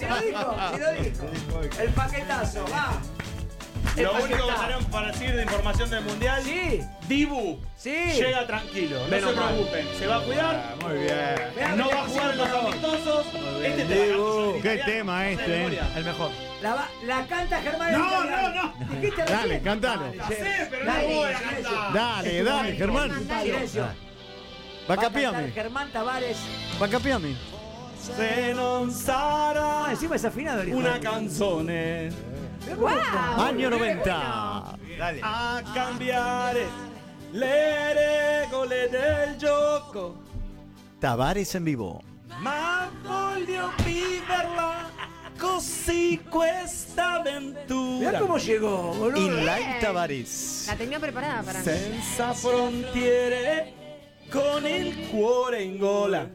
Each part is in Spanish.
Si lo dijo. El paquetazo, va. Lo único que tenemos para decir de información del Mundial. Sí. Dibu. Sí. Llega tranquilo. No se preocupen. Se va a cuidar. Muy bien. No va a jugar en los amistosos. Este te va a Qué tema este, El mejor. La canta Germán. No. Dijiste Dale, recién. cantalo. Ya sé, pero Dale, no voy a silencio. cantar. Dale, Germán. Silencio. Va a cantar capiarme. Germán Tavares. Va a capiarme. Se non sarà Encima es afinado el hijo. una canzone ¡Wow! Año 90. Dale. a cambiare le regole del gioco. Tavares en vivo. Ma voglio viverla così questa Mirá avventura. cómo llegó, boludo. Inline Tavares. La tenía preparada para mí. Senza frontiere, con il cuore in gola.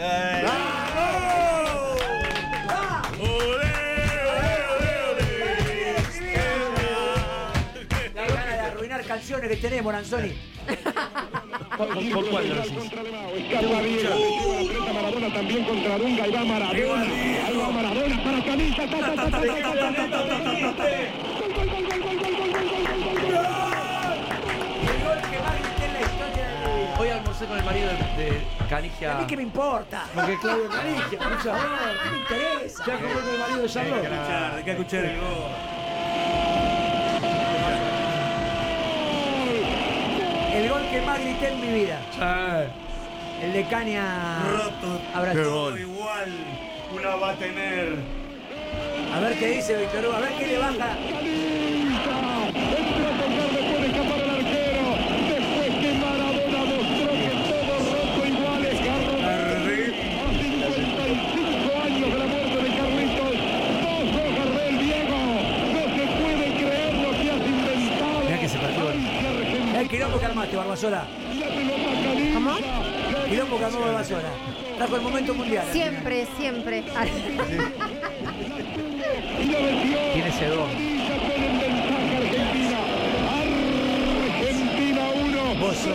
La gana de arruinar canciones que tenemos, Lanzoni. ¿Por cuál lo decís? Escapa bien, la Maradona también contra Dunga, y va Maradona. Ahí va Maradona para Camisa. El gol que más grité en la historia de mi vida. Hoy almorcé con el marido de ¿A Canigia. mí qué me importa? Porque Claudio Canigia, por favor, ¿qué me interesa? Ya comió con el marido de Charlotte. Hay que escuchar el gol. El gol que más grité en mi vida. El de Caña. Roto. Ahora Qué sí. gol. Igual una va a tener. A ver qué dice Víctor Hugo, a ver qué le baja. Entró a tocar, después de escapar el arquero. Después que Maradona mostró que todo roto igual es Carlos. A 55 años de la muerte de Carlitos. 2-2 Gardel, Diego. No se puede creer lo que has inventado. Mirá que se partió. El quilombo que armaste, Barbasola. La pelota Canilla. ¿Cómo? Quilombo que armó Barbasola. Trajo el momento mundial. Siempre, siempre. Y lo metió. Tiene ese don. Canilla pone en ventaja Argentina. Argentina 1. Vos sos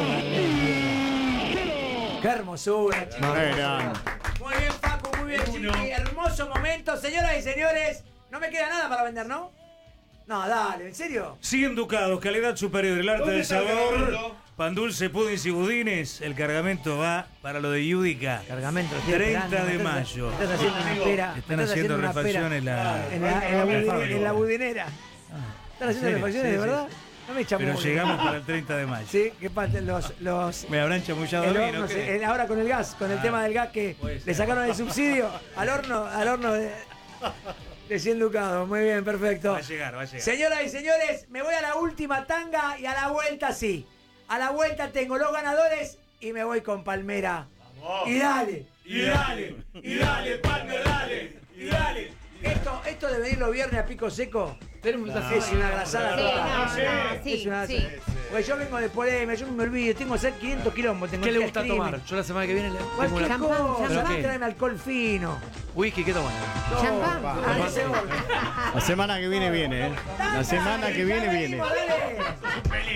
qué hermosura, chicos. Muy bien, Facu, muy bien, Chiqui. Hermoso momento, señoras y señores. No me queda nada para vender, ¿no? No, dale, ¿en serio? 100 ducados, calidad superior, el arte ¿Dónde del está el sabor, cargamento? pan dulce, pudins y budines. El cargamento va para lo de Yudica. Cargamento. 30 de mayo. Estás haciendo una espera. Están haciendo una refacciones en la budinera. ¿Están haciendo serio? refacciones de Sí, verdad? No me echan Pero mucho. llegamos para el 30 de mayo. Sí, que parte los Me habrán chamullado a el mí, horno, ¿no crees? ahora con el gas, con el tema del gas que puede ser. le sacaron el subsidio al horno de 100 ducados. Muy bien, perfecto. Va a llegar. Señoras y señores, me voy a la última tanga y a la vuelta sí. A la vuelta tengo los ganadores y me voy con Palmera. Vamos. Y dale. Y dale, Palmer, dale. Y dale. Esto de venir los viernes a pico seco Tenemos es una grasada Sí, total. no, Es sí, una- sí. Porque yo vengo de Polema, yo me olvido, tengo que hacer 500 kilombos. Tengo ¿Qué le que gusta streaming. tomar? Yo la semana que viene le tengo Cualquier una... Champán, cosa, champán. tráeme alcohol fino. Whisky, ¿qué toman? Champán. Ah, ese gol. La semana que viene viene, La semana que viene viene. Dale.